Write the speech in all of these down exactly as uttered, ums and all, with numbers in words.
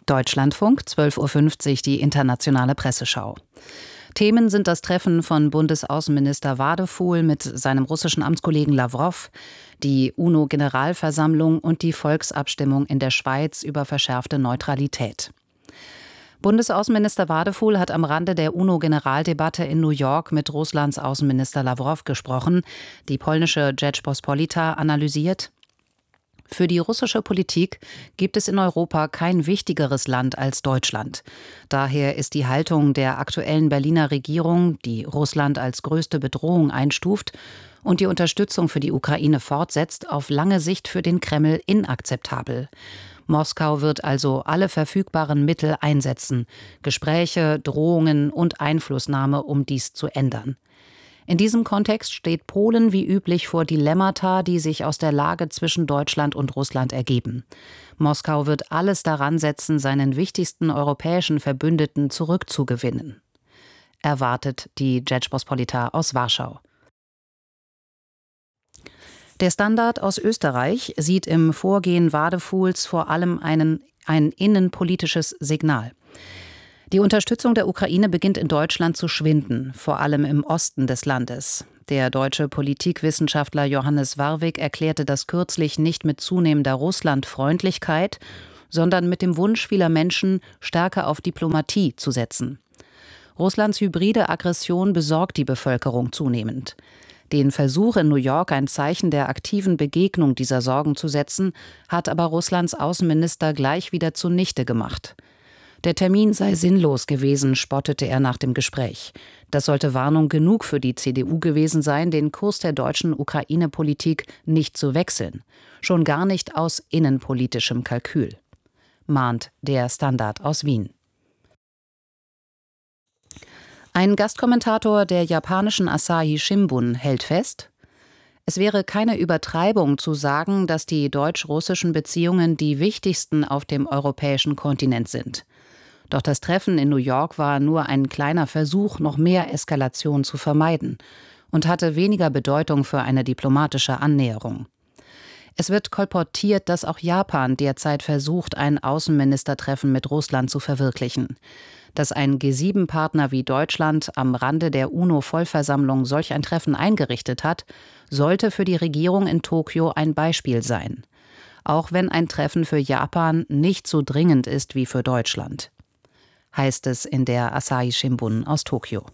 Deutschlandfunk, zwölf Uhr fünfzig, die internationale Presseschau. Themen sind das Treffen von Bundesaußenminister Wadefuhl mit seinem russischen Amtskollegen Lawrow, die UNO-Generalversammlung und die Volksabstimmung in der Schweiz über verschärfte Neutralität. Bundesaußenminister Wadefuhl hat am Rande der UNO-Generaldebatte in New York mit Russlands Außenminister Lawrow gesprochen. Die polnische Rzeczpospolita analysiert: Für die russische Politik gibt es in Europa kein wichtigeres Land als Deutschland. Daher ist die Haltung der aktuellen Berliner Regierung, die Russland als größte Bedrohung einstuft und die Unterstützung für die Ukraine fortsetzt, auf lange Sicht für den Kreml inakzeptabel. Moskau wird also alle verfügbaren Mittel einsetzen, Gespräche, Drohungen und Einflussnahme, um dies zu ändern. In diesem Kontext steht Polen wie üblich vor Dilemmata, die sich aus der Lage zwischen Deutschland und Russland ergeben. Moskau wird alles daran setzen, seinen wichtigsten europäischen Verbündeten zurückzugewinnen, erwartet die Rzeczpospolita aus Warschau. Der Standard aus Österreich sieht im Vorgehen Wadefuhls vor allem einen, ein innenpolitisches Signal. Die Unterstützung der Ukraine beginnt in Deutschland zu schwinden, vor allem im Osten des Landes. Der deutsche Politikwissenschaftler Johannes Warwick erklärte das kürzlich nicht mit zunehmender Russlandfreundlichkeit, sondern mit dem Wunsch vieler Menschen, stärker auf Diplomatie zu setzen. Russlands hybride Aggression besorgt die Bevölkerung zunehmend. Den Versuch in New York, ein Zeichen der aktiven Begegnung dieser Sorgen zu setzen, hat aber Russlands Außenminister gleich wieder zunichte gemacht. Der Termin sei sinnlos gewesen, spottete er nach dem Gespräch. Das sollte Warnung genug für die C D U gewesen sein, den Kurs der deutschen Ukraine-Politik nicht zu wechseln. Schon gar nicht aus innenpolitischem Kalkül, mahnt der Standard aus Wien. Ein Gastkommentator der japanischen Asahi Shimbun hält fest: Es wäre keine Übertreibung zu sagen, dass die deutsch-russischen Beziehungen die wichtigsten auf dem europäischen Kontinent sind. Doch das Treffen in New York war nur ein kleiner Versuch, noch mehr Eskalation zu vermeiden und hatte weniger Bedeutung für eine diplomatische Annäherung. Es wird kolportiert, dass auch Japan derzeit versucht, ein Außenministertreffen mit Russland zu verwirklichen. Dass ein G sieben Partner wie Deutschland am Rande der UNO-Vollversammlung solch ein Treffen eingerichtet hat, sollte für die Regierung in Tokio ein Beispiel sein. Auch wenn ein Treffen für Japan nicht so dringend ist wie für Deutschland, heißt es in der Asahi Shimbun aus Tokio.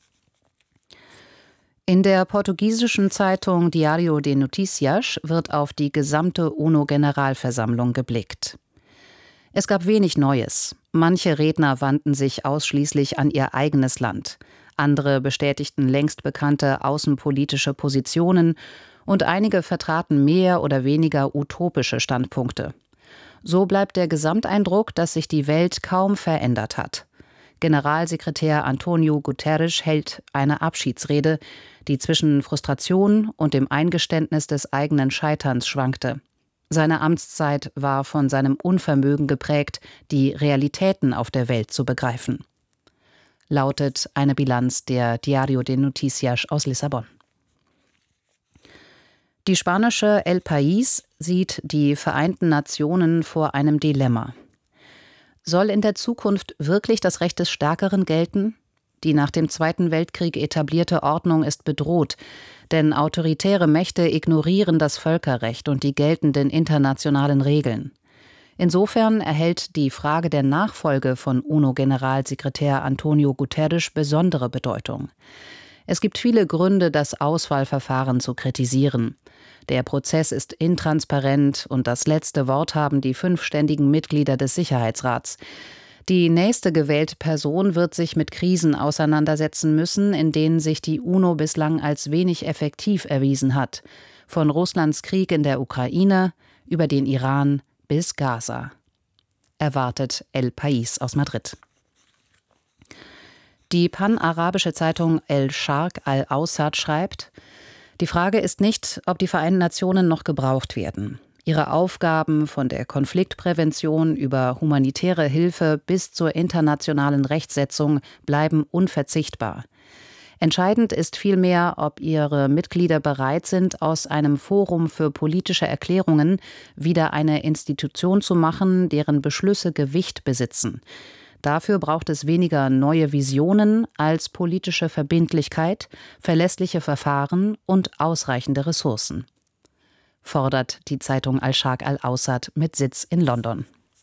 In der portugiesischen Zeitung Diário de Noticias wird auf die gesamte UNO-Generalversammlung geblickt. Es gab wenig Neues. Manche Redner wandten sich ausschließlich an ihr eigenes Land. Andere bestätigten längst bekannte außenpolitische Positionen und einige vertraten mehr oder weniger utopische Standpunkte. So bleibt der Gesamteindruck, dass sich die Welt kaum verändert hat. Generalsekretär António Guterres hält eine Abschiedsrede, die zwischen Frustration und dem Eingeständnis des eigenen Scheiterns schwankte. Seine Amtszeit war von seinem Unvermögen geprägt, die Realitäten auf der Welt zu begreifen, lautet eine Bilanz der Diário de Noticias aus Lissabon. Die spanische El País sieht die Vereinten Nationen vor einem Dilemma. Soll in der Zukunft wirklich das Recht des Stärkeren gelten? Die nach dem Zweiten Weltkrieg etablierte Ordnung ist bedroht, denn autoritäre Mächte ignorieren das Völkerrecht und die geltenden internationalen Regeln. Insofern erhält die Frage der Nachfolge von UNO-Generalsekretär António Guterres besondere Bedeutung. Es gibt viele Gründe, das Auswahlverfahren zu kritisieren. Der Prozess ist intransparent und das letzte Wort haben die fünf ständigen Mitglieder des Sicherheitsrats. Die nächste gewählte Person wird sich mit Krisen auseinandersetzen müssen, in denen sich die UNO bislang als wenig effektiv erwiesen hat. Von Russlands Krieg in der Ukraine über den Iran bis Gaza, erwartet El País aus Madrid. Die panarabische Zeitung El Sharq al-Awsat schreibt: Die Frage ist nicht, ob die Vereinten Nationen noch gebraucht werden. Ihre Aufgaben von der Konfliktprävention über humanitäre Hilfe bis zur internationalen Rechtsetzung bleiben unverzichtbar. Entscheidend ist vielmehr, ob ihre Mitglieder bereit sind, aus einem Forum für politische Erklärungen wieder eine Institution zu machen, deren Beschlüsse Gewicht besitzen. Dafür braucht es weniger neue Visionen als politische Verbindlichkeit, verlässliche Verfahren und ausreichende Ressourcen, fordert die Zeitung Al-Sharq Al-Awsat mit Sitz in London.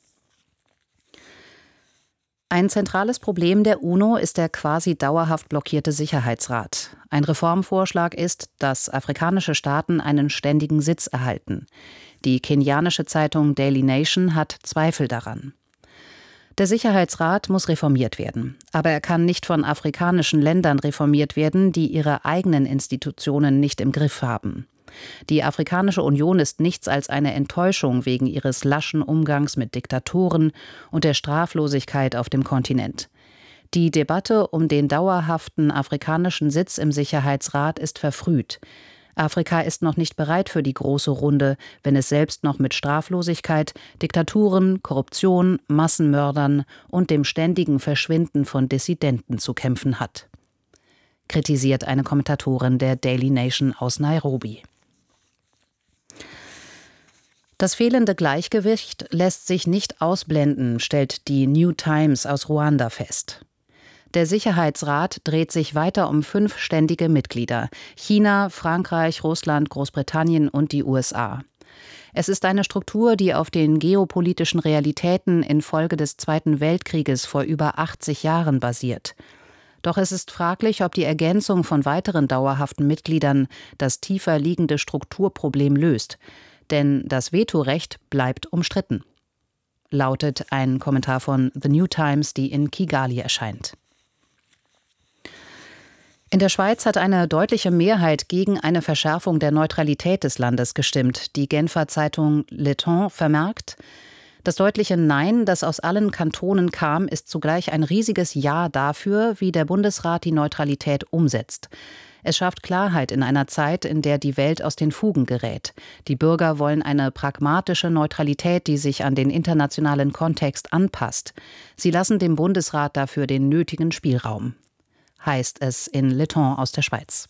Ein zentrales Problem der UNO ist der quasi dauerhaft blockierte Sicherheitsrat. Ein Reformvorschlag ist, dass afrikanische Staaten einen ständigen Sitz erhalten. Die kenianische Zeitung Daily Nation hat Zweifel daran. Der Sicherheitsrat muss reformiert werden, aber er kann nicht von afrikanischen Ländern reformiert werden, die ihre eigenen Institutionen nicht im Griff haben. Die Afrikanische Union ist nichts als eine Enttäuschung wegen ihres laschen Umgangs mit Diktatoren und der Straflosigkeit auf dem Kontinent. Die Debatte um den dauerhaften afrikanischen Sitz im Sicherheitsrat ist verfrüht. Afrika ist noch nicht bereit für die große Runde, wenn es selbst noch mit Straflosigkeit, Diktaturen, Korruption, Massenmördern und dem ständigen Verschwinden von Dissidenten zu kämpfen hat, kritisiert eine Kommentatorin der Daily Nation aus Nairobi. Das fehlende Gleichgewicht lässt sich nicht ausblenden, stellt die New Times aus Ruanda fest. Der Sicherheitsrat dreht sich weiter um fünf ständige Mitglieder: China, Frankreich, Russland, Großbritannien und die U S A. Es ist eine Struktur, die auf den geopolitischen Realitäten infolge des Zweiten Weltkrieges vor über achtzig Jahren basiert. Doch es ist fraglich, ob die Ergänzung von weiteren dauerhaften Mitgliedern das tiefer liegende Strukturproblem löst. Denn das Vetorecht bleibt umstritten, lautet ein Kommentar von The New Times, die in Kigali erscheint. In der Schweiz hat eine deutliche Mehrheit gegen eine Verschärfung der Neutralität des Landes gestimmt. Die Genfer Zeitung Le Temps vermerkt: Das deutliche Nein, das aus allen Kantonen kam, ist zugleich ein riesiges Ja dafür, wie der Bundesrat die Neutralität umsetzt. Es schafft Klarheit in einer Zeit, in der die Welt aus den Fugen gerät. Die Bürger wollen eine pragmatische Neutralität, die sich an den internationalen Kontext anpasst. Sie lassen dem Bundesrat dafür den nötigen Spielraum, heißt es in Le Temps aus der Schweiz.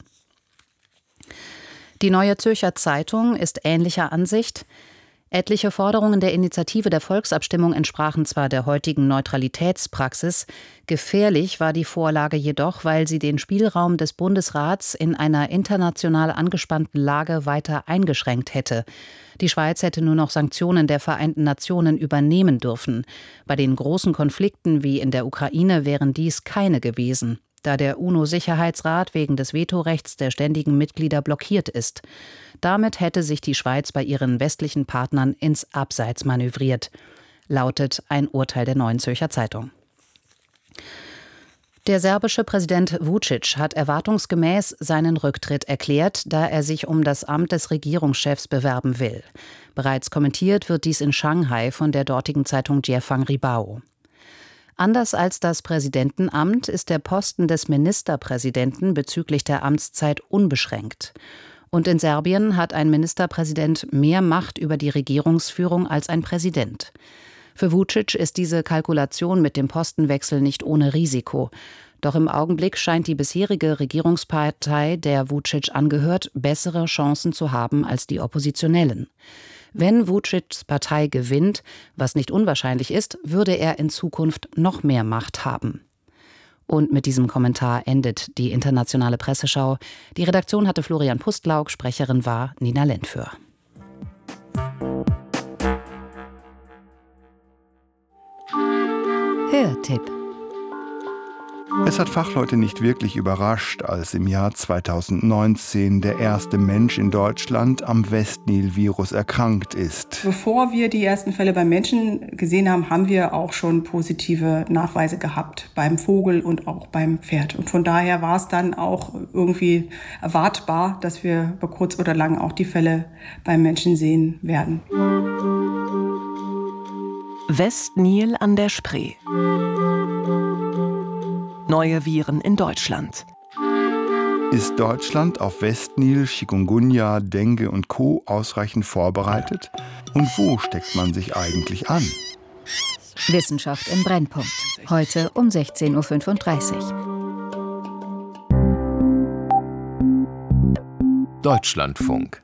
Die Neue Zürcher Zeitung ist ähnlicher Ansicht. Etliche Forderungen der Initiative der Volksabstimmung entsprachen zwar der heutigen Neutralitätspraxis, gefährlich war die Vorlage jedoch, weil sie den Spielraum des Bundesrats in einer international angespannten Lage weiter eingeschränkt hätte. Die Schweiz hätte nur noch Sanktionen der Vereinten Nationen übernehmen dürfen. Bei den großen Konflikten wie in der Ukraine wären dies keine gewesen, da der UNO-Sicherheitsrat wegen des Vetorechts der ständigen Mitglieder blockiert ist. Damit hätte sich die Schweiz bei ihren westlichen Partnern ins Abseits manövriert, lautet ein Urteil der Neuen Zürcher Zeitung. Der serbische Präsident Vučić hat erwartungsgemäß seinen Rücktritt erklärt, da er sich um das Amt des Regierungschefs bewerben will. Bereits kommentiert wird dies in Shanghai von der dortigen Zeitung Djefang Ribao. Anders als das Präsidentenamt ist der Posten des Ministerpräsidenten bezüglich der Amtszeit unbeschränkt. Und in Serbien hat ein Ministerpräsident mehr Macht über die Regierungsführung als ein Präsident. Für Vučić ist diese Kalkulation mit dem Postenwechsel nicht ohne Risiko. Doch im Augenblick scheint die bisherige Regierungspartei, der Vučić angehört, bessere Chancen zu haben als die Oppositionellen. Wenn Vučićs Partei gewinnt, was nicht unwahrscheinlich ist, würde er in Zukunft noch mehr Macht haben. Und mit diesem Kommentar endet die internationale Presseschau. Die Redaktion hatte Florian Pustlauk, Sprecherin war Nina Lentföhr. Hörtipp. Es hat Fachleute nicht wirklich überrascht, als im Jahr zweitausendneunzehn der erste Mensch in Deutschland am Westnil-Virus erkrankt ist. Bevor wir die ersten Fälle beim Menschen gesehen haben, haben wir auch schon positive Nachweise gehabt beim Vogel und auch beim Pferd. Und von daher war es dann auch irgendwie erwartbar, dass wir über kurz oder lang auch die Fälle beim Menschen sehen werden. Westnil an der Spree. Neue Viren in Deutschland. Ist Deutschland auf Westnil, Chikungunya, Dengue und Co. ausreichend vorbereitet? Und wo steckt man sich eigentlich an? Wissenschaft im Brennpunkt. Heute um sechzehn Uhr fünfunddreißig. Deutschlandfunk.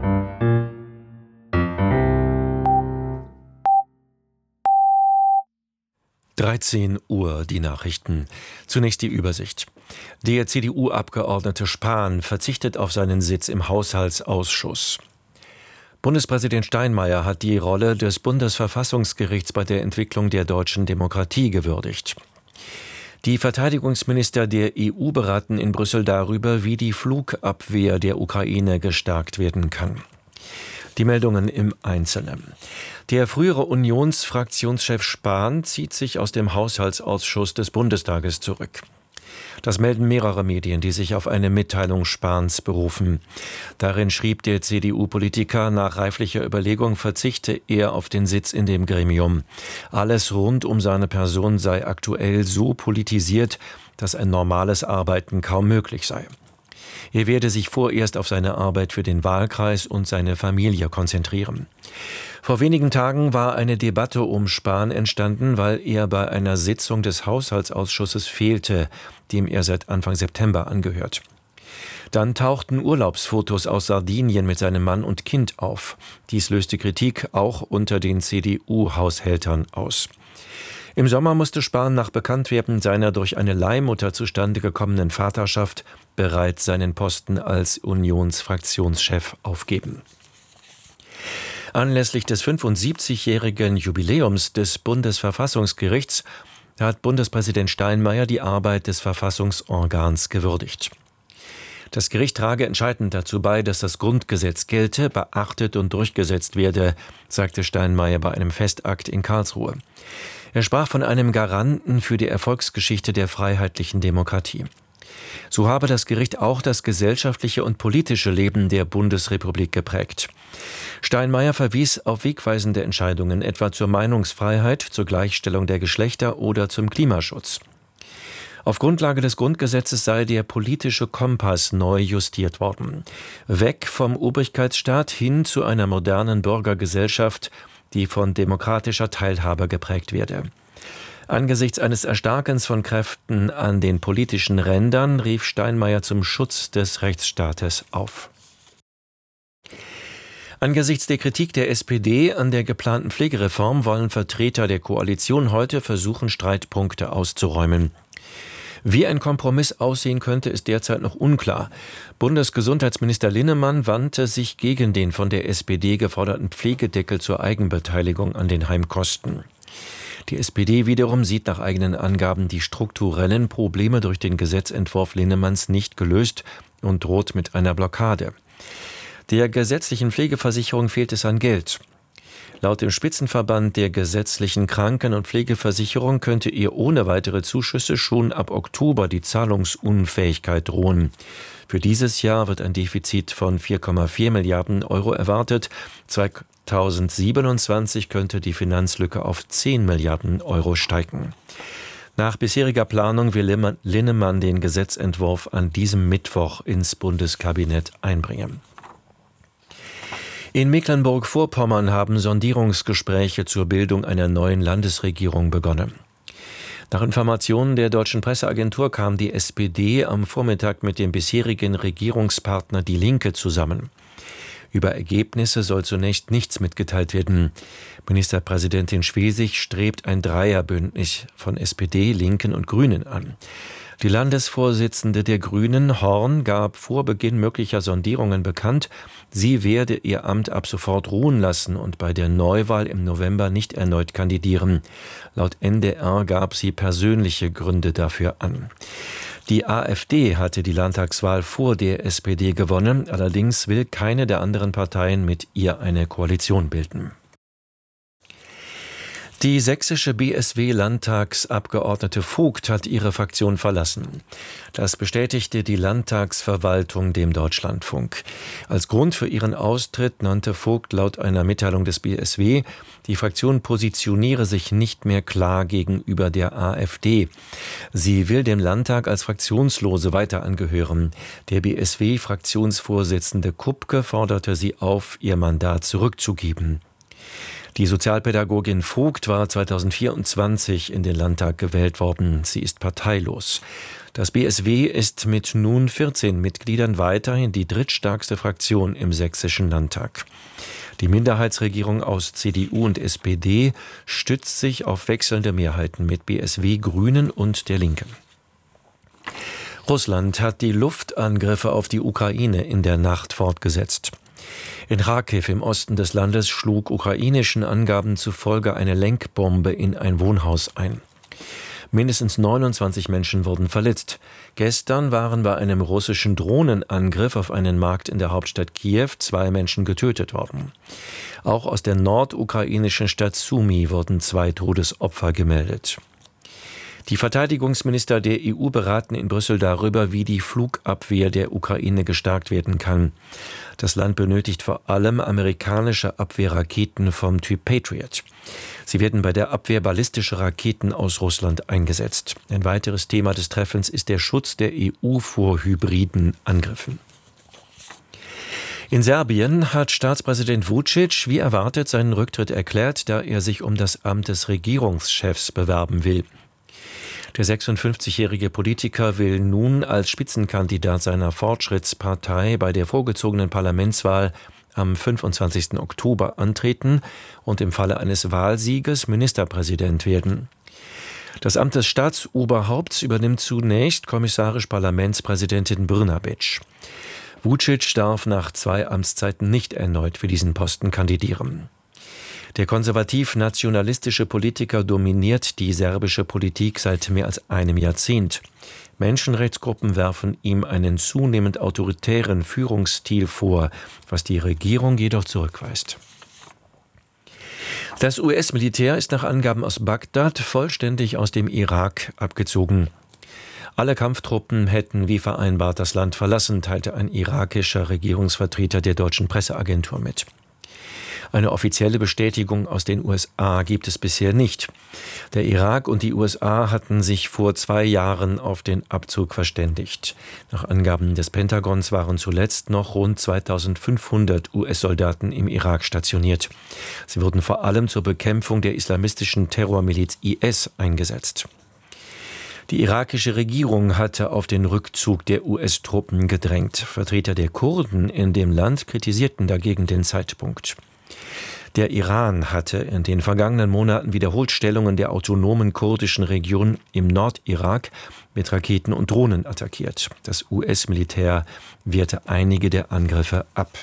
dreizehn Uhr, die Nachrichten. Zunächst die Übersicht. Der C D U-Abgeordnete Spahn verzichtet auf seinen Sitz im Haushaltsausschuss. Bundespräsident Steinmeier hat die Rolle des Bundesverfassungsgerichts bei der Entwicklung der deutschen Demokratie gewürdigt. Die Verteidigungsminister der E U beraten in Brüssel darüber, wie die Flugabwehr der Ukraine gestärkt werden kann. Die Meldungen im Einzelnen. Der frühere Unionsfraktionschef Spahn zieht sich aus dem Haushaltsausschuss des Bundestages zurück. Das melden mehrere Medien, die sich auf eine Mitteilung Spahns berufen. Darin schrieb der C D U-Politiker, nach reiflicher Überlegung verzichte er auf den Sitz in dem Gremium. Alles rund um seine Person sei aktuell so politisiert, dass ein normales Arbeiten kaum möglich sei. Er werde sich vorerst auf seine Arbeit für den Wahlkreis und seine Familie konzentrieren. Vor wenigen Tagen war eine Debatte um Spahn entstanden, weil er bei einer Sitzung des Haushaltsausschusses fehlte, dem er seit Anfang September angehört. Dann tauchten Urlaubsfotos aus Sardinien mit seinem Mann und Kind auf. Dies löste Kritik auch unter den C D U-Haushältern aus. Im Sommer musste Spahn nach Bekanntwerden seiner durch eine Leihmutter zustande gekommenen Vaterschaft bereits seinen Posten als Unionsfraktionschef aufgeben. Anlässlich des fünfundsiebzigjährigen Jubiläums des Bundesverfassungsgerichts hat Bundespräsident Steinmeier die Arbeit des Verfassungsorgans gewürdigt. Das Gericht trage entscheidend dazu bei, dass das Grundgesetz gelte, beachtet und durchgesetzt werde, sagte Steinmeier bei einem Festakt in Karlsruhe. Er sprach von einem Garanten für die Erfolgsgeschichte der freiheitlichen Demokratie. So habe das Gericht auch das gesellschaftliche und politische Leben der Bundesrepublik geprägt. Steinmeier verwies auf wegweisende Entscheidungen, etwa zur Meinungsfreiheit, zur Gleichstellung der Geschlechter oder zum Klimaschutz. Auf Grundlage des Grundgesetzes sei der politische Kompass neu justiert worden. Weg vom Obrigkeitsstaat hin zu einer modernen Bürgergesellschaft, die von demokratischer Teilhabe geprägt werde. Angesichts eines Erstarkens von Kräften an den politischen Rändern rief Steinmeier zum Schutz des Rechtsstaates auf. Angesichts der Kritik der S P D an der geplanten Pflegereform wollen Vertreter der Koalition heute versuchen, Streitpunkte auszuräumen. Wie ein Kompromiss aussehen könnte, ist derzeit noch unklar. Bundesgesundheitsminister Linnemann wandte sich gegen den von der S P D geforderten Pflegedeckel zur Eigenbeteiligung an den Heimkosten. Die S P D wiederum sieht nach eigenen Angaben die strukturellen Probleme durch den Gesetzentwurf Linnemanns nicht gelöst und droht mit einer Blockade. Der gesetzlichen Pflegeversicherung fehlt es an Geld. Laut dem Spitzenverband der gesetzlichen Kranken- und Pflegeversicherung könnte ihr ohne weitere Zuschüsse schon ab Oktober die Zahlungsunfähigkeit drohen. Für dieses Jahr wird ein Defizit von vier Komma vier Milliarden Euro erwartet. zweitausendsiebenundzwanzig könnte die Finanzlücke auf zehn Milliarden Euro steigen. Nach bisheriger Planung will Linnemann den Gesetzentwurf an diesem Mittwoch ins Bundeskabinett einbringen. In Mecklenburg-Vorpommern haben Sondierungsgespräche zur Bildung einer neuen Landesregierung begonnen. Nach Informationen der deutschen Presseagentur kam die S P D am Vormittag mit dem bisherigen Regierungspartner Die Linke zusammen. Über Ergebnisse soll zunächst nichts mitgeteilt werden. Ministerpräsidentin Schwesig strebt ein Dreierbündnis von S P D, Linken und Grünen an. Die Landesvorsitzende der Grünen, Horn, gab vor Beginn möglicher Sondierungen bekannt, sie werde ihr Amt ab sofort ruhen lassen und bei der Neuwahl im November nicht erneut kandidieren. Laut N D R gab sie persönliche Gründe dafür an. Die AfD hatte die Landtagswahl vor der S P D gewonnen, allerdings will keine der anderen Parteien mit ihr eine Koalition bilden. Die sächsische B S W-Landtagsabgeordnete Vogt hat ihre Fraktion verlassen. Das bestätigte die Landtagsverwaltung dem Deutschlandfunk. Als Grund für ihren Austritt nannte Vogt laut einer Mitteilung des B S W, die Fraktion positioniere sich nicht mehr klar gegenüber der AfD. Sie will dem Landtag als Fraktionslose weiter angehören. Der B S W-Fraktionsvorsitzende Kupke forderte sie auf, ihr Mandat zurückzugeben. Die Sozialpädagogin Vogt war zweitausendvierundzwanzig in den Landtag gewählt worden. Sie ist parteilos. Das B S W ist mit nun vierzehn Mitgliedern weiterhin die drittstärkste Fraktion im sächsischen Landtag. Die Minderheitsregierung aus C D U und S P D stützt sich auf wechselnde Mehrheiten mit B S W, Grünen und der Linken. Russland hat die Luftangriffe auf die Ukraine in der Nacht fortgesetzt. In Charkiw im Osten des Landes schlug ukrainischen Angaben zufolge eine Lenkbombe in ein Wohnhaus ein. Mindestens neunundzwanzig Menschen wurden verletzt. Gestern waren bei einem russischen Drohnenangriff auf einen Markt in der Hauptstadt Kiew zwei Menschen getötet worden. Auch aus der nordukrainischen Stadt Sumy wurden zwei Todesopfer gemeldet. Die Verteidigungsminister der E U beraten in Brüssel darüber, wie die Flugabwehr der Ukraine gestärkt werden kann. Das Land benötigt vor allem amerikanische Abwehrraketen vom Typ Patriot. Sie werden bei der Abwehr ballistischer Raketen aus Russland eingesetzt. Ein weiteres Thema des Treffens ist der Schutz der E U vor hybriden Angriffen. In Serbien hat Staatspräsident Vučić wie erwartet seinen Rücktritt erklärt, da er sich um das Amt des Regierungschefs bewerben will. Der sechsundfünfzigjährige Politiker will nun als Spitzenkandidat seiner Fortschrittspartei bei der vorgezogenen Parlamentswahl am fünfundzwanzigsten Oktober antreten und im Falle eines Wahlsieges Ministerpräsident werden. Das Amt des Staatsoberhaupts übernimmt zunächst kommissarisch Parlamentspräsidentin Brnabić. Vučić darf nach zwei Amtszeiten nicht erneut für diesen Posten kandidieren. Der konservativ-nationalistische Politiker dominiert die serbische Politik seit mehr als einem Jahrzehnt. Menschenrechtsgruppen werfen ihm einen zunehmend autoritären Führungsstil vor, was die Regierung jedoch zurückweist. Das U S-Militär ist nach Angaben aus Bagdad vollständig aus dem Irak abgezogen. Alle Kampftruppen hätten wie vereinbart das Land verlassen, teilte ein irakischer Regierungsvertreter der deutschen Presseagentur mit. Eine offizielle Bestätigung aus den U S A gibt es bisher nicht. Der Irak und die U S A hatten sich vor zwei Jahren auf den Abzug verständigt. Nach Angaben des Pentagons waren zuletzt noch rund zweitausendfünfhundert U S-Soldaten im Irak stationiert. Sie wurden vor allem zur Bekämpfung der islamistischen Terrormiliz I S eingesetzt. Die irakische Regierung hatte auf den Rückzug der U S-Truppen gedrängt. Vertreter der Kurden in dem Land kritisierten dagegen den Zeitpunkt. Der Iran hatte in den vergangenen Monaten wiederholt Stellungen der autonomen kurdischen Region im Nordirak mit Raketen und Drohnen attackiert. Das U S-Militär wehrte einige der Angriffe ab.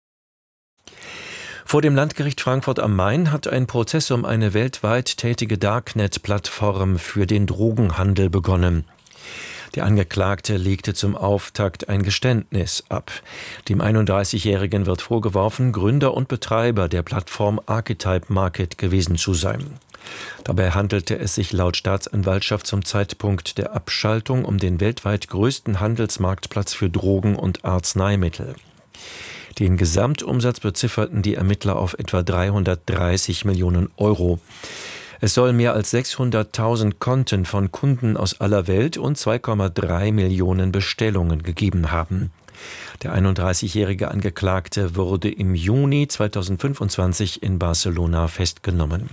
Vor dem Landgericht Frankfurt am Main hat ein Prozess um eine weltweit tätige Darknet-Plattform für den Drogenhandel begonnen. Der Angeklagte legte zum Auftakt ein Geständnis ab. Dem einunddreißigjährigen wird vorgeworfen, Gründer und Betreiber der Plattform Archetype Market gewesen zu sein. Dabei handelte es sich laut Staatsanwaltschaft zum Zeitpunkt der Abschaltung um den weltweit größten Handelsmarktplatz für Drogen und Arzneimittel. Den Gesamtumsatz bezifferten die Ermittler auf etwa dreihundertdreißig Millionen Euro. Es soll mehr als sechshunderttausend Konten von Kunden aus aller Welt und zwei Komma drei Millionen Bestellungen gegeben haben. Der einunddreißigjährige Angeklagte wurde im Juni zweitausendfünfundzwanzig in Barcelona festgenommen.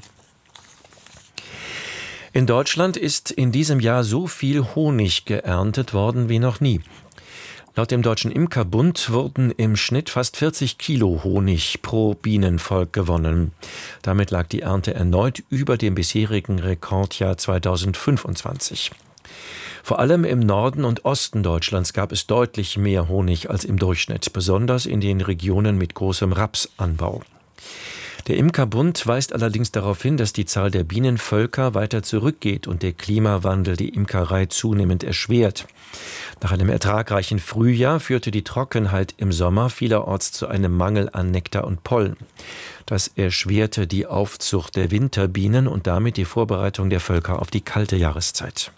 In Deutschland ist in diesem Jahr so viel Honig geerntet worden wie noch nie. Laut dem Deutschen Imkerbund wurden im Schnitt fast vierzig Kilo Honig pro Bienenvolk gewonnen. Damit lag die Ernte erneut über dem bisherigen Rekordjahr zweitausendfünfundzwanzig. Vor allem im Norden und Osten Deutschlands gab es deutlich mehr Honig als im Durchschnitt, besonders in den Regionen mit großem Rapsanbau. Der Imkerbund weist allerdings darauf hin, dass die Zahl der Bienenvölker weiter zurückgeht und der Klimawandel die Imkerei zunehmend erschwert. Nach einem ertragreichen Frühjahr führte die Trockenheit im Sommer vielerorts zu einem Mangel an Nektar und Pollen. Das erschwerte die Aufzucht der Winterbienen und damit die Vorbereitung der Völker auf die kalte Jahreszeit.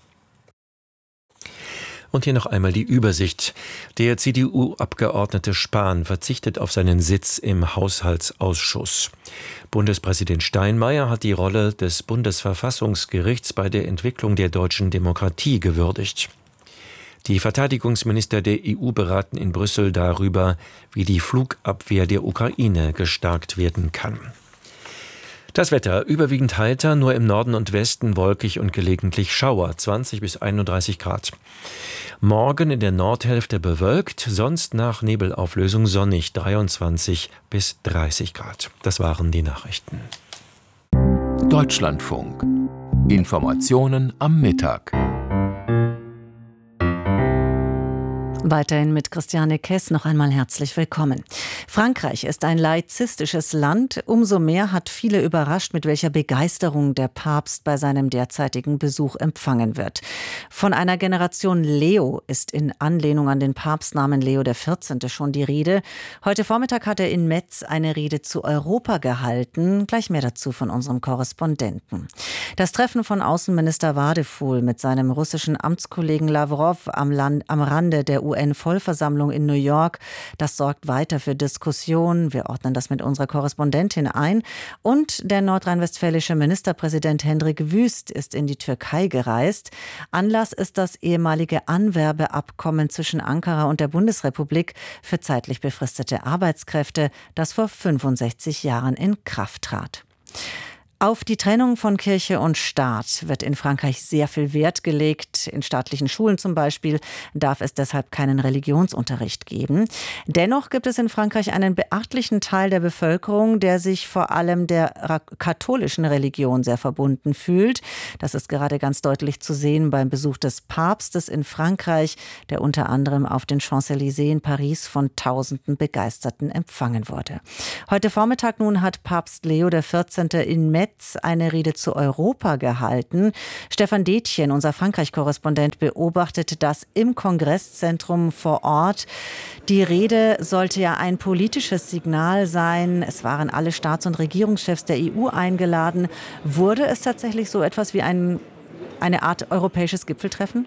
Und hier noch einmal die Übersicht. Der C D U-Abgeordnete Spahn verzichtet auf seinen Sitz im Haushaltsausschuss. Bundespräsident Steinmeier hat die Rolle des Bundesverfassungsgerichts bei der Entwicklung der deutschen Demokratie gewürdigt. Die Verteidigungsminister der E U beraten in Brüssel darüber, wie die Flugabwehr der Ukraine gestärkt werden kann. Das Wetter überwiegend heiter, nur im Norden und Westen wolkig und gelegentlich Schauer, zwanzig bis einunddreißig Grad. Morgen in der Nordhälfte bewölkt, sonst nach Nebelauflösung sonnig, dreiundzwanzig bis dreißig Grad. Das waren die Nachrichten. Deutschlandfunk. Informationen am Mittag. Weiterhin mit Christiane Kess noch einmal herzlich willkommen. Frankreich ist ein laizistisches Land. Umso mehr hat viele überrascht, mit welcher Begeisterung der Papst bei seinem derzeitigen Besuch empfangen wird. Von einer Generation Leo ist in Anlehnung an den Papstnamen Leo der vierzehnte schon die Rede. Heute Vormittag hat er in Metz eine Rede zu Europa gehalten. Gleich mehr dazu von unserem Korrespondenten. Das Treffen von Außenminister Wadephul mit seinem russischen Amtskollegen Lavrov am, Land, am Rande der U N-Vollversammlung in New York, das sorgt weiter für Diskussionen. Wir ordnen das mit unserer Korrespondentin ein. Und der nordrhein-westfälische Ministerpräsident Hendrik Wüst ist in die Türkei gereist. Anlass ist das ehemalige Anwerbeabkommen zwischen Ankara und der Bundesrepublik für zeitlich befristete Arbeitskräfte, das vor fünfundsechzig Jahren in Kraft trat. Auf die Trennung von Kirche und Staat wird in Frankreich sehr viel Wert gelegt. In staatlichen Schulen zum Beispiel darf es deshalb keinen Religionsunterricht geben. Dennoch gibt es in Frankreich einen beachtlichen Teil der Bevölkerung, der sich vor allem der katholischen Religion sehr verbunden fühlt. Das ist gerade ganz deutlich zu sehen beim Besuch des Papstes in Frankreich, der unter anderem auf den Champs-Élysées in Paris von tausenden Begeisterten empfangen wurde. Heute Vormittag nun hat Papst Leo der vierzehnte in Metz eine Rede zu Europa gehalten. Stefan Detjen, unser Frankreich-Korrespondent, beobachtet das im Kongresszentrum vor Ort. Die Rede sollte ja ein politisches Signal sein. Es waren alle Staats- und Regierungschefs der E U eingeladen. Wurde es tatsächlich so etwas wie ein, eine Art europäisches Gipfeltreffen?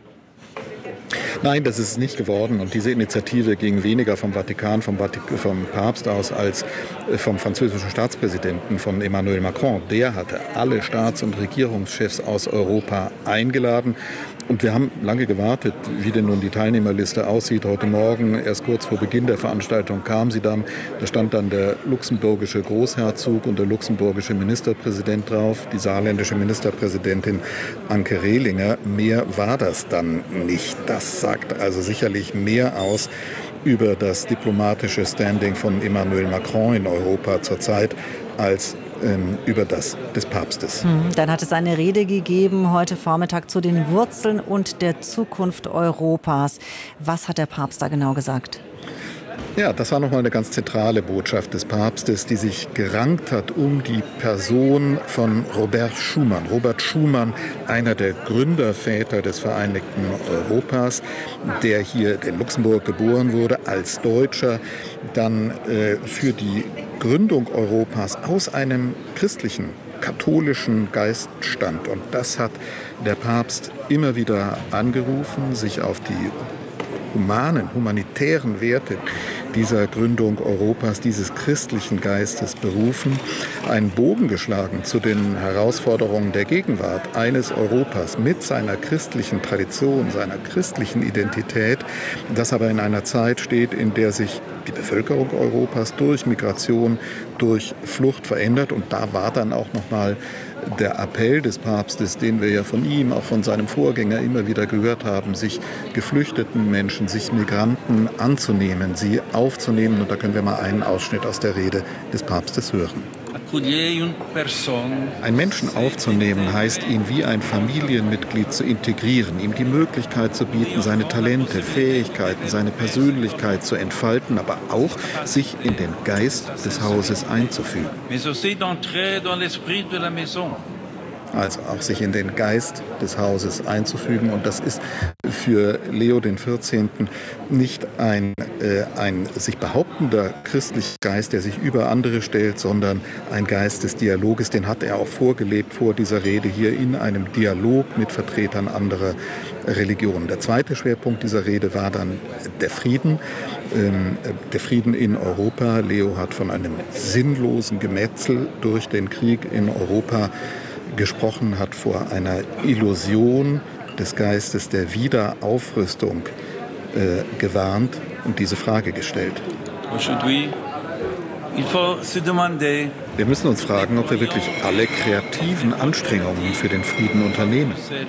Nein, das ist es nicht geworden. Und diese Initiative ging weniger vom Vatikan, vom, Vatik- vom Papst aus, als vom französischen Staatspräsidenten, von Emmanuel Macron. Der hatte alle Staats- und Regierungschefs aus Europa eingeladen. Und wir haben lange gewartet, wie denn nun die Teilnehmerliste aussieht. Heute Morgen, erst kurz vor Beginn der Veranstaltung, kam sie dann. Da stand dann der luxemburgische Großherzog und der luxemburgische Ministerpräsident drauf, die saarländische Ministerpräsidentin Anke Rehlinger. Mehr war das dann nicht. Das sagt also sicherlich mehr aus über das diplomatische Standing von Emmanuel Macron in Europa zurzeit als ähm, über das des Papstes. Dann hat es eine Rede gegeben heute Vormittag zu den Wurzeln und der Zukunft Europas. Was hat der Papst da genau gesagt? Ja, das war nochmal eine ganz zentrale Botschaft des Papstes, die sich gerankt hat um die Person von Robert Schuman. Robert Schuman, einer der Gründerväter des Vereinigten Europas, der hier in Luxemburg geboren wurde, als Deutscher, dann äh, für die Gründung Europas aus einem christlichen, katholischen Geist stand. Und das hat der Papst immer wieder angerufen, sich auf die humanen, humanitären Werte dieser Gründung Europas, dieses christlichen Geistes berufen, einen Bogen geschlagen zu den Herausforderungen der Gegenwart eines Europas mit seiner christlichen Tradition, seiner christlichen Identität, das aber in einer Zeit steht, in der sich die Bevölkerung Europas durch Migration, durch Flucht verändert. Und da war dann auch nochmal der Appell des Papstes, den wir ja von ihm, auch von seinem Vorgänger immer wieder gehört haben, sich geflüchteten Menschen, sich Migranten anzunehmen, sie aufzunehmen. Und da können wir mal einen Ausschnitt aus der Rede des Papstes hören. Ein Menschen aufzunehmen heißt, ihn wie ein Familienmitglied zu integrieren, ihm die Möglichkeit zu bieten, seine Talente, Fähigkeiten, seine Persönlichkeit zu entfalten, aber auch sich in den Geist des Hauses einzufügen. Also auch sich in den Geist des Hauses einzufügen. Und das ist für Leo den vierzehnten nicht ein, äh, ein sich behauptender christlicher Geist, der sich über andere stellt, sondern ein Geist des Dialoges. Den hat er auch vorgelebt vor dieser Rede hier in einem Dialog mit Vertretern anderer Religionen. Der zweite Schwerpunkt dieser Rede war dann der Frieden. Ähm, der Frieden in Europa. Leo hat von einem sinnlosen Gemetzel durch den Krieg in Europa gesprochen, hat vor einer Illusion des Geistes der Wiederaufrüstung äh, gewarnt und diese Frage gestellt. Wir müssen uns fragen, ob wir wirklich alle kreativen Anstrengungen für den Frieden unternehmen.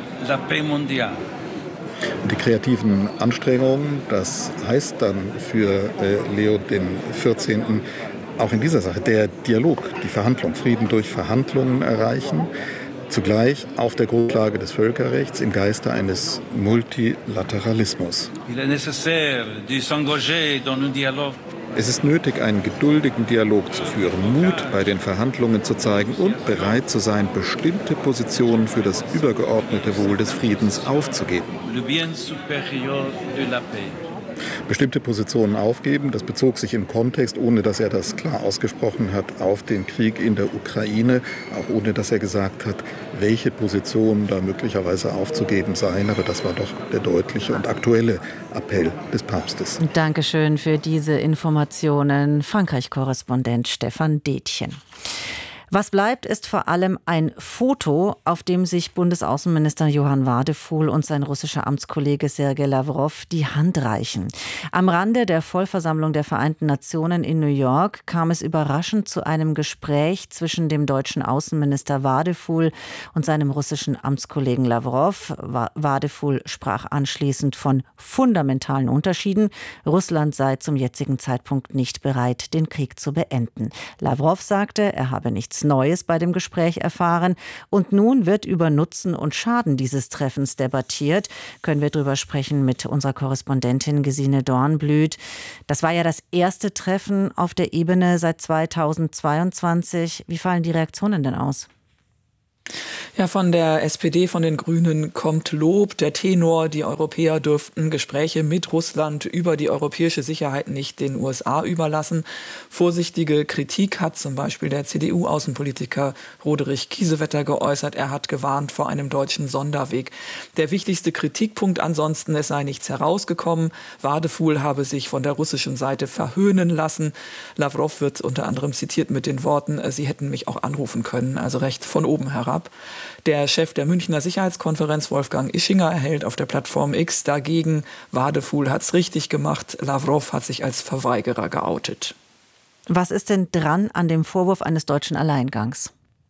Und die kreativen Anstrengungen, das heißt dann für äh, Leo den vierzehnten auch in dieser Sache der Dialog, die Verhandlung, Frieden durch Verhandlungen erreichen, zugleich auf der Grundlage des Völkerrechts im Geiste eines Multilateralismus. Es ist nötig, einen geduldigen Dialog zu führen, Mut bei den Verhandlungen zu zeigen und bereit zu sein, bestimmte Positionen für das übergeordnete Wohl des Friedens aufzugeben. Bestimmte Positionen aufgeben, das bezog sich im Kontext, ohne dass er das klar ausgesprochen hat, auf den Krieg in der Ukraine, auch ohne dass er gesagt hat, welche Positionen da möglicherweise aufzugeben seien. Aber das war doch der deutliche und aktuelle Appell des Papstes. Dankeschön für diese Informationen, Frankreich-Korrespondent Stefan Detjen. Was bleibt, ist vor allem ein Foto, auf dem sich Bundesaußenminister Johann Wadefuhl und sein russischer Amtskollege Sergei Lawrow die Hand reichen. Am Rande der Vollversammlung der Vereinten Nationen in New York kam es überraschend zu einem Gespräch zwischen dem deutschen Außenminister Wadefuhl und seinem russischen Amtskollegen Lawrow. Wadefuhl sprach anschließend von fundamentalen Unterschieden. Russland sei zum jetzigen Zeitpunkt nicht bereit, den Krieg zu beenden. Lawrow sagte, er habe nichts Neues bei dem Gespräch erfahren. Und nun wird über Nutzen und Schaden dieses Treffens debattiert. Können wir darüber sprechen mit unserer Korrespondentin Gesine Dornblüt. Das war ja das erste Treffen auf der Ebene seit zweitausendzweiundzwanzig. Wie fallen die Reaktionen denn aus? Ja, von der S P D, von den Grünen kommt Lob. Der Tenor, die Europäer dürften Gespräche mit Russland über die europäische Sicherheit nicht den U S A überlassen. Vorsichtige Kritik hat zum Beispiel der C D U-Außenpolitiker Roderich Kiesewetter geäußert. Er hat gewarnt vor einem deutschen Sonderweg. Der wichtigste Kritikpunkt ansonsten, es sei nichts herausgekommen. Wadefuhl habe sich von der russischen Seite verhöhnen lassen. Lawrow wird unter anderem zitiert mit den Worten, sie hätten mich auch anrufen können, also recht von oben herab. Der Chef der Münchner Sicherheitskonferenz, Wolfgang Ischinger, erhält auf der Plattform X dagegen, Wadefuhl hat's richtig gemacht, Lawrow hat sich als Verweigerer geoutet. Was ist denn dran an dem Vorwurf eines deutschen Alleingangs?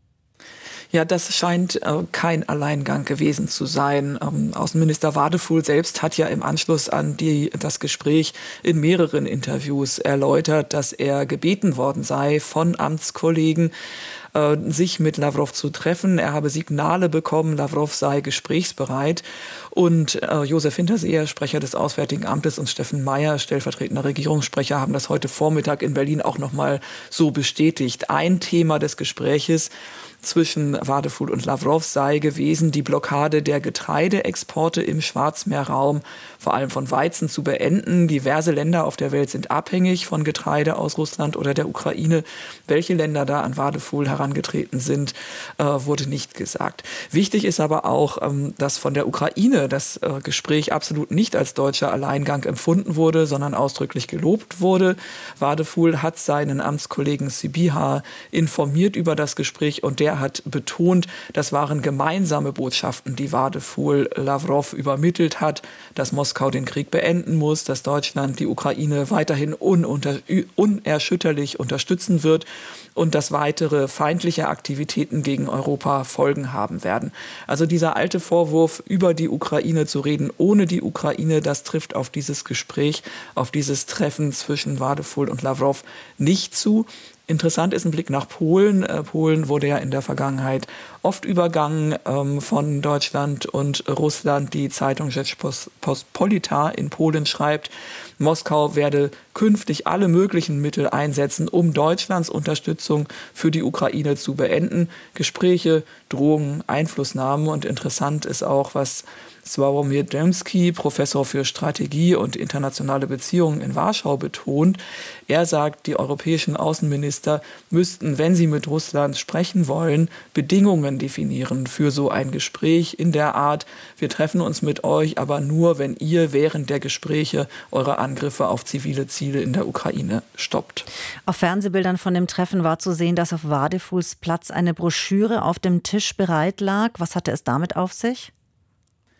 Ja, das scheint äh, kein Alleingang gewesen zu sein. Ähm, Außenminister Wadefuhl selbst hat ja im Anschluss an die, das Gespräch in mehreren Interviews erläutert, dass er gebeten worden sei von Amtskollegen, äh, sich mit Lawrow zu treffen. Er habe Signale bekommen, Lawrow sei gesprächsbereit. Und äh, Josef Hinterseher, Sprecher des Auswärtigen Amtes, und Steffen Mayer, stellvertretender Regierungssprecher, haben das heute Vormittag in Berlin auch noch mal so bestätigt. Ein Thema des Gespräches zwischen Wadefuhl und Lawrow sei gewesen, die Blockade der Getreideexporte im Schwarzmeerraum, vor allem von Weizen, zu beenden. Diverse Länder auf der Welt sind abhängig von Getreide aus Russland oder der Ukraine. Welche Länder da an Wadefuhl herangetreten sind, äh, wurde nicht gesagt. Wichtig ist aber auch, ähm, dass von der Ukraine das äh, Gespräch absolut nicht als deutscher Alleingang empfunden wurde, sondern ausdrücklich gelobt wurde. Wadefuhl hat seinen Amtskollegen Sybiha informiert über das Gespräch und der hat betont, das waren gemeinsame Botschaften, die Wadefuhl Lawrow übermittelt hat, dass Moskau den Krieg beenden muss, dass Deutschland die Ukraine weiterhin ununter, unerschütterlich unterstützen wird und dass weitere feindliche Aktivitäten gegen Europa Folgen haben werden. Also dieser alte Vorwurf, über die Ukraine zu reden, ohne die Ukraine, das trifft auf dieses Gespräch, auf dieses Treffen zwischen Wadefuhl und Lawrow nicht zu. Interessant ist ein Blick nach Polen. Äh, Polen wurde ja in der Vergangenheit oft übergangen ähm, von Deutschland und Russland. Die Zeitung Rzeczpospolita in Polen schreibt, Moskau werde künftig alle möglichen Mittel einsetzen, um Deutschlands Unterstützung für die Ukraine zu beenden. Gespräche, Drohungen, Einflussnahmen. Und interessant ist auch, was Sławomir Dębski, Professor für Strategie und internationale Beziehungen in Warschau, betont. Er sagt, die europäischen Außenminister müssten, wenn sie mit Russland sprechen wollen, Bedingungen definieren für so ein Gespräch in der Art, wir treffen uns mit euch, aber nur, wenn ihr während der Gespräche eure Angriffe auf zivile Ziele in der Ukraine stoppt. Auf Fernsehbildern von dem Treffen war zu sehen, dass auf Wadefuhls Platz eine Broschüre auf dem Tisch bereit lag. Was hatte es damit auf sich?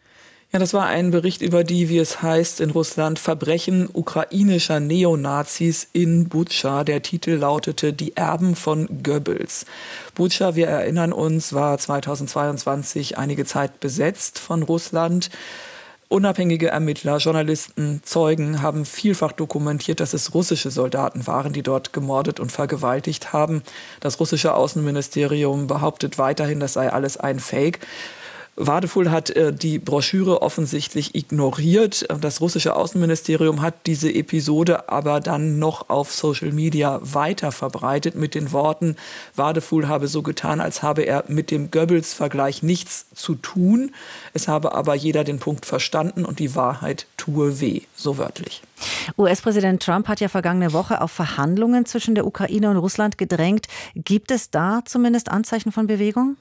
Ja, das war ein Bericht über die, wie es heißt in Russland, Verbrechen ukrainischer Neonazis in Butscha. Der Titel lautete Die Erben von Goebbels. Butscha, wir erinnern uns, war zweitausendzweiundzwanzig einige Zeit besetzt von Russland. Unabhängige Ermittler, Journalisten, Zeugen haben vielfach dokumentiert, dass es russische Soldaten waren, die dort gemordet und vergewaltigt haben. Das russische Außenministerium behauptet weiterhin, das sei alles ein Fake. Wadefuhl hat äh, die Broschüre offensichtlich ignoriert. Das russische Außenministerium hat diese Episode aber dann noch auf Social Media weiter verbreitet mit den Worten, Wadefuhl habe so getan, als habe er mit dem Goebbels-Vergleich nichts zu tun. Es habe aber jeder den Punkt verstanden und die Wahrheit tue weh, so wörtlich. U S-Präsident Trump hat ja vergangene Woche auf Verhandlungen zwischen der Ukraine und Russland gedrängt. Gibt es da zumindest Anzeichen von Bewegung?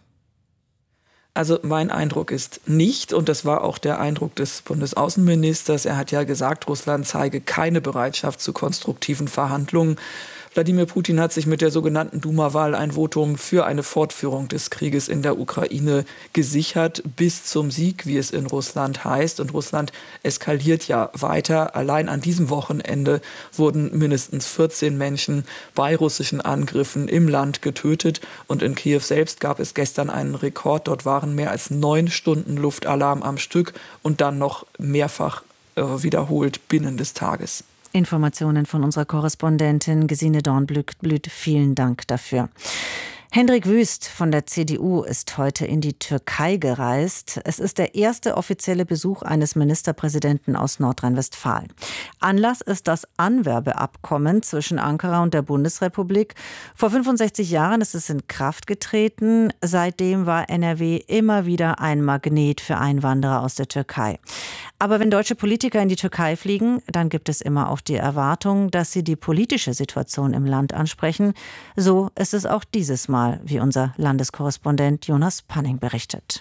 Also mein Eindruck ist nicht, und das war auch der Eindruck des Bundesaußenministers, er hat ja gesagt, Russland zeige keine Bereitschaft zu konstruktiven Verhandlungen. Wladimir Putin hat sich mit der sogenannten Duma-Wahl ein Votum für eine Fortführung des Krieges in der Ukraine gesichert, bis zum Sieg, wie es in Russland heißt. Und Russland eskaliert ja weiter. Allein an diesem Wochenende wurden mindestens vierzehn Menschen bei russischen Angriffen im Land getötet. Und in Kiew selbst gab es gestern einen Rekord. Dort waren mehr als neun Stunden Luftalarm am Stück und dann noch mehrfach äh, wiederholt binnen des Tages. Informationen von unserer Korrespondentin Gesine Dornblüt. Vielen Dank dafür. Hendrik Wüst von der C D U ist heute in die Türkei gereist. Es ist der erste offizielle Besuch eines Ministerpräsidenten aus Nordrhein-Westfalen. Anlass ist das Anwerbeabkommen zwischen Ankara und der Bundesrepublik. Vor fünfundsechzig Jahren ist es in Kraft getreten. Seitdem war N R W immer wieder ein Magnet für Einwanderer aus der Türkei. Aber wenn deutsche Politiker in die Türkei fliegen, dann gibt es immer auch die Erwartung, dass sie die politische Situation im Land ansprechen. So ist es auch dieses Mal, wie unser Landeskorrespondent Jonas Panning berichtet.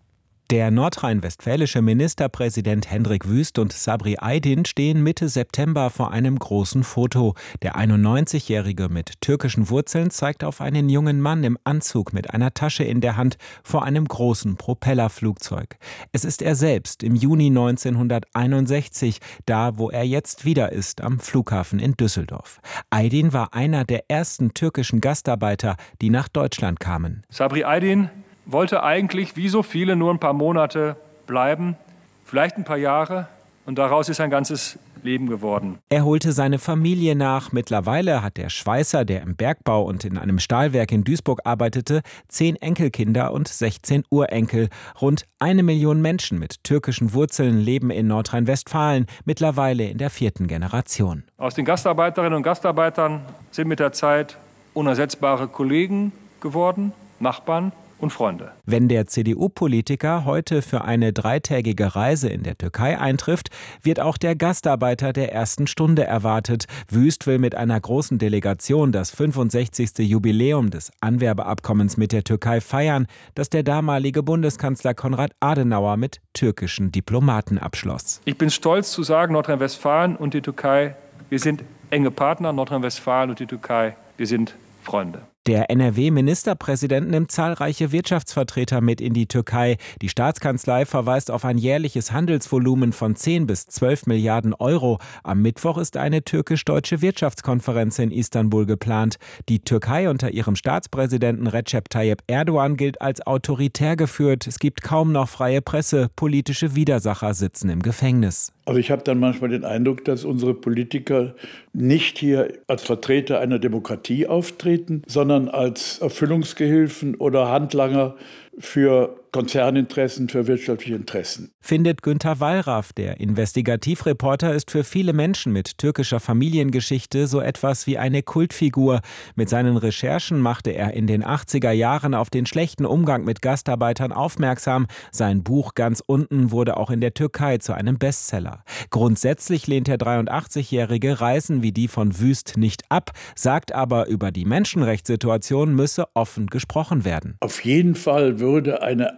Der nordrhein-westfälische Ministerpräsident Hendrik Wüst und Sabri Aydin stehen Mitte September vor einem großen Foto. Der einundneunzigjährige mit türkischen Wurzeln zeigt auf einen jungen Mann im Anzug mit einer Tasche in der Hand vor einem großen Propellerflugzeug. Es ist er selbst im Juni neunzehnhunderteinundsechzig, da wo er jetzt wieder ist, am Flughafen in Düsseldorf. Aydin war einer der ersten türkischen Gastarbeiter, die nach Deutschland kamen. Sabri Aydin wollte eigentlich, wie so viele, nur ein paar Monate bleiben, vielleicht ein paar Jahre, und daraus ist ein ganzes Leben geworden. Er holte seine Familie nach. Mittlerweile hat der Schweißer, der im Bergbau und in einem Stahlwerk in Duisburg arbeitete, zehn Enkelkinder und sechzehn Urenkel. Rund eine Million Menschen mit türkischen Wurzeln leben in Nordrhein-Westfalen, mittlerweile in der vierten Generation. Aus den Gastarbeiterinnen und Gastarbeitern sind mit der Zeit unersetzbare Kollegen geworden, Nachbarn und Freunde. Wenn der C D U-Politiker heute für eine dreitägige Reise in der Türkei eintrifft, wird auch der Gastarbeiter der ersten Stunde erwartet. Wüst will mit einer großen Delegation das fünfundsechzigste Jubiläum des Anwerbeabkommens mit der Türkei feiern, das der damalige Bundeskanzler Konrad Adenauer mit türkischen Diplomaten abschloss. Ich bin stolz zu sagen, Nordrhein-Westfalen und die Türkei, wir sind enge Partner. Nordrhein-Westfalen und die Türkei, wir sind Freunde. Der N R W-Ministerpräsident nimmt zahlreiche Wirtschaftsvertreter mit in die Türkei. Die Staatskanzlei verweist auf ein jährliches Handelsvolumen von zehn bis zwölf Milliarden Euro. Am Mittwoch ist eine türkisch-deutsche Wirtschaftskonferenz in Istanbul geplant. Die Türkei unter ihrem Staatspräsidenten Recep Tayyip Erdogan gilt als autoritär geführt. Es gibt kaum noch freie Presse. Politische Widersacher sitzen im Gefängnis. Also ich habe dann manchmal den Eindruck, dass unsere Politiker nicht hier als Vertreter einer Demokratie auftreten, sondern als Erfüllungsgehilfen oder Handlanger für Konzerninteressen, für wirtschaftliche Interessen. Findet Günter Wallraff, der Investigativreporter, ist für viele Menschen mit türkischer Familiengeschichte so etwas wie eine Kultfigur. Mit seinen Recherchen machte er in den achtziger Jahren auf den schlechten Umgang mit Gastarbeitern aufmerksam. Sein Buch Ganz unten wurde auch in der Türkei zu einem Bestseller. Grundsätzlich lehnt der dreiundachtzigjährige Reisen wie die von Wüst nicht ab, sagt aber, über die Menschenrechtssituation müsse offen gesprochen werden. Auf jeden Fall würde eine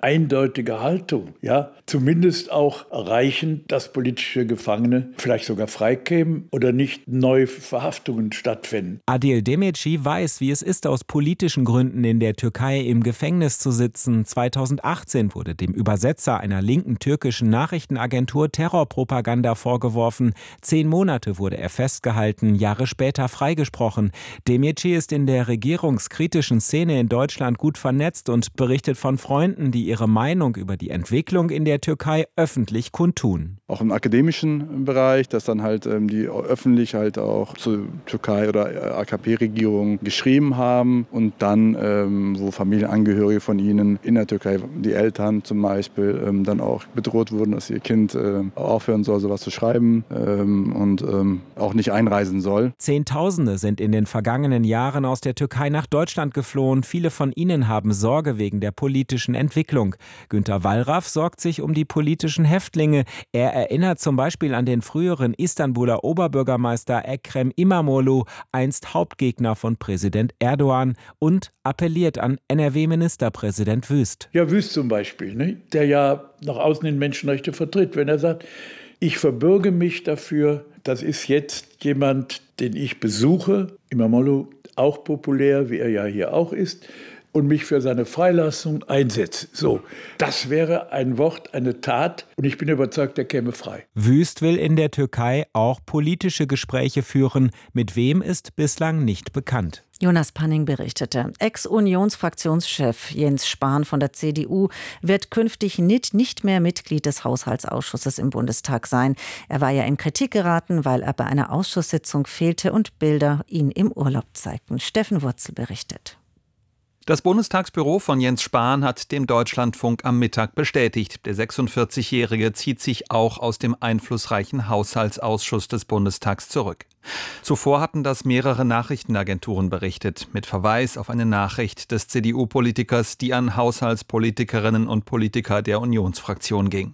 eindeutige Haltung, ja, zumindest auch erreichen, dass politische Gefangene vielleicht sogar freikämen oder nicht neue Verhaftungen stattfinden. Adil Demirci weiß, wie es ist, aus politischen Gründen in der Türkei im Gefängnis zu sitzen. zweitausendachtzehn wurde dem Übersetzer einer linken türkischen Nachrichtenagentur Terrorpropaganda vorgeworfen. Zehn Monate wurde er festgehalten, Jahre später freigesprochen. Demirci ist in der regierungskritischen Szene in Deutschland gut vernetzt und berichtet von Freunden, die ihre Meinung über die Entwicklung in der Türkei öffentlich kundtun. Auch im akademischen Bereich, dass dann halt ähm, die öffentlich halt auch zur Türkei oder A K P-Regierung geschrieben haben und dann, ähm, wo Familienangehörige von ihnen in der Türkei, die Eltern zum Beispiel, ähm, dann auch bedroht wurden, dass ihr Kind äh, aufhören soll, sowas zu schreiben ähm, und ähm, auch nicht einreisen soll. Zehntausende sind in den vergangenen Jahren aus der Türkei nach Deutschland geflohen. Viele von ihnen haben Sorge wegen der politischen Entwicklung. Günter Wallraff sorgt sich um die politischen Häftlinge. Er erinnert zum Beispiel an den früheren Istanbuler Oberbürgermeister Ekrem İmamoğlu, einst Hauptgegner von Präsident Erdogan, und appelliert an N R W-Ministerpräsident Wüst. Ja, Wüst zum Beispiel, ne? Der ja nach außen den Menschenrechte vertritt. Wenn er sagt, ich verbürge mich dafür, das ist jetzt jemand, den ich besuche, İmamoğlu, auch populär, wie er ja hier auch ist, und mich für seine Freilassung einsetzt. So, das wäre ein Wort, eine Tat, und ich bin überzeugt, er käme frei. Wüst will in der Türkei auch politische Gespräche führen. Mit wem ist bislang nicht bekannt. Jonas Panning berichtete. Ex-Unionsfraktionschef Jens Spahn von der C D U wird künftig nicht, nicht mehr Mitglied des Haushaltsausschusses im Bundestag sein. Er war ja in Kritik geraten, weil er bei einer Ausschusssitzung fehlte und Bilder ihn im Urlaub zeigten. Steffen Wurzel berichtet. Das Bundestagsbüro von Jens Spahn hat dem Deutschlandfunk am Mittag bestätigt, der sechsundvierzigjährige zieht sich auch aus dem einflussreichen Haushaltsausschuss des Bundestags zurück. Zuvor hatten das mehrere Nachrichtenagenturen berichtet, mit Verweis auf eine Nachricht des C D U-Politikers, die an Haushaltspolitikerinnen und Politiker der Unionsfraktion ging.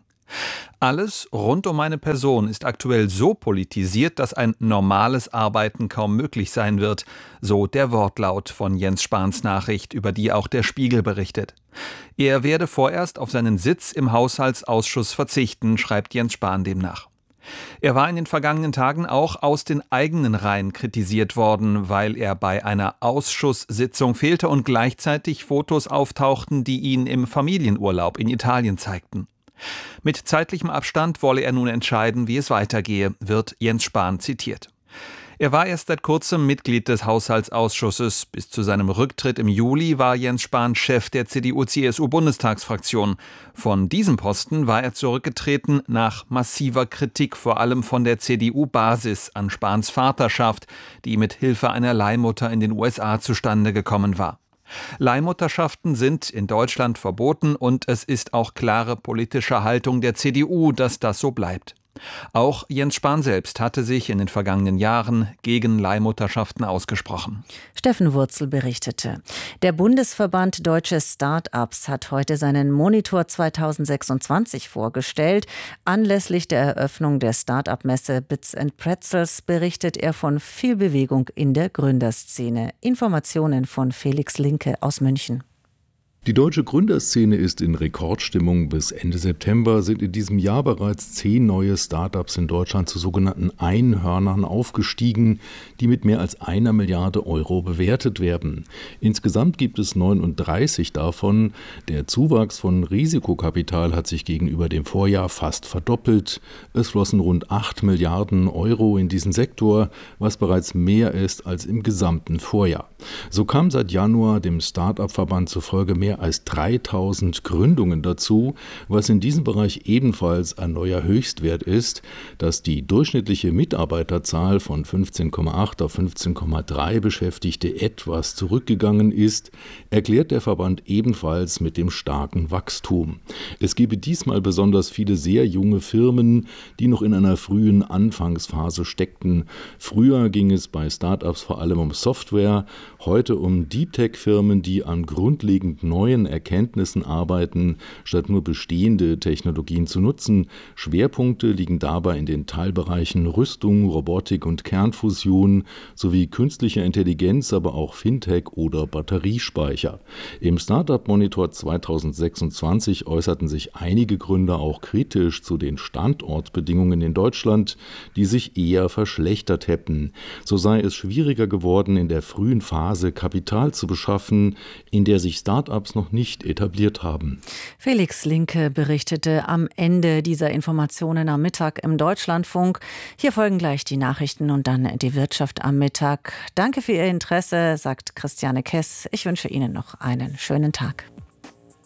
Alles rund um meine Person ist aktuell so politisiert, dass ein normales Arbeiten kaum möglich sein wird, so der Wortlaut von Jens Spahns Nachricht, über die auch der Spiegel berichtet. Er werde vorerst auf seinen Sitz im Haushaltsausschuss verzichten, schreibt Jens Spahn demnach. Er war in den vergangenen Tagen auch aus den eigenen Reihen kritisiert worden, weil er bei einer Ausschusssitzung fehlte und gleichzeitig Fotos auftauchten, die ihn im Familienurlaub in Italien zeigten. Mit zeitlichem Abstand wolle er nun entscheiden, wie es weitergehe, wird Jens Spahn zitiert. Er war erst seit kurzem Mitglied des Haushaltsausschusses. Bis zu seinem Rücktritt im Juli war Jens Spahn Chef der C D U C S U-Bundestagsfraktion. Von diesem Posten war er zurückgetreten nach massiver Kritik, vor allem von der C D U-Basis an Spahns Vaterschaft, die mit Hilfe einer Leihmutter in den U S A zustande gekommen war. Leihmutterschaften sind in Deutschland verboten und es ist auch klare politische Haltung der C D U, dass das so bleibt. Auch Jens Spahn selbst hatte sich in den vergangenen Jahren gegen Leihmutterschaften ausgesprochen. Steffen Wurzel berichtete. Der Bundesverband Deutsche Start-ups hat heute seinen Monitor zweitausendsechsundzwanzig vorgestellt. Anlässlich der Eröffnung der Start-up-Messe Bits and Pretzels berichtet er von viel Bewegung in der Gründerszene. Informationen von Felix Linke aus München. Die deutsche Gründerszene ist in Rekordstimmung. Bis Ende September sind in diesem Jahr bereits zehn neue Start-ups in Deutschland zu sogenannten Einhörnern aufgestiegen, die mit mehr als einer Milliarde Euro bewertet werden. Insgesamt gibt es neununddreißig davon. Der Zuwachs von Risikokapital hat sich gegenüber dem Vorjahr fast verdoppelt. Es flossen rund acht Milliarden Euro in diesen Sektor, was bereits mehr ist als im gesamten Vorjahr. So kam seit Januar dem Start-up-Verband zufolge mehr als dreitausend Gründungen dazu, was in diesem Bereich ebenfalls ein neuer Höchstwert ist. Dass die durchschnittliche Mitarbeiterzahl von fünfzehn Komma acht auf fünfzehn Komma drei Beschäftigte etwas zurückgegangen ist, erklärt der Verband ebenfalls mit dem starken Wachstum. Es gebe diesmal besonders viele sehr junge Firmen, die noch in einer frühen Anfangsphase steckten. Früher ging es bei Start-ups vor allem um Software, heute um Deep-Tech-Firmen, die an grundlegend neuen neuen Erkenntnissen arbeiten, statt nur bestehende Technologien zu nutzen. Schwerpunkte liegen dabei in den Teilbereichen Rüstung, Robotik und Kernfusion sowie künstliche Intelligenz, aber auch Fintech oder Batteriespeicher. Im Startup-Monitor zweitausendsechsundzwanzig äußerten sich einige Gründer auch kritisch zu den Standortbedingungen in Deutschland, die sich eher verschlechtert hätten. So sei es schwieriger geworden, in der frühen Phase Kapital zu beschaffen, in der sich Start-ups noch nicht etabliert haben. Felix Linke berichtete am Ende dieser Informationen am Mittag im Deutschlandfunk. Hier folgen gleich die Nachrichten und dann die Wirtschaft am Mittag. Danke für Ihr Interesse, sagt Christiane Kess. Ich wünsche Ihnen noch einen schönen Tag.